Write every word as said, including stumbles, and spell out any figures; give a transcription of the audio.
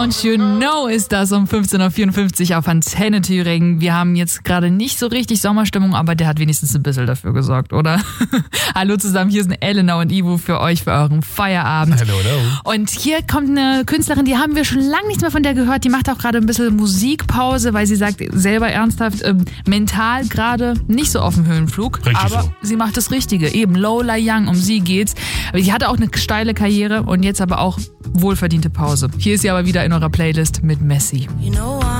Und you know ist das um fünfzehn Uhr vierundfünfzig auf Antenne Thüringen. Wir haben jetzt gerade nicht so richtig Sommerstimmung, aber der hat wenigstens ein bisschen dafür gesorgt, oder? Hallo zusammen, hier sind Elena und Ivo für euch, für euren Feierabend. Hallo, hallo. Und hier kommt eine Künstlerin, die haben wir schon lange nichts mehr von der gehört. Die macht auch gerade ein bisschen Musikpause, weil sie sagt selber ernsthaft, ähm, mental gerade nicht so auf dem Höhenflug. Richtig aber so. sie macht das Richtige. Eben Lola Young, um sie geht's. Sie hatte auch eine steile Karriere und jetzt aber auch wohlverdiente Pause. Hier ist sie aber wieder in eurer Playlist mit Messi. You know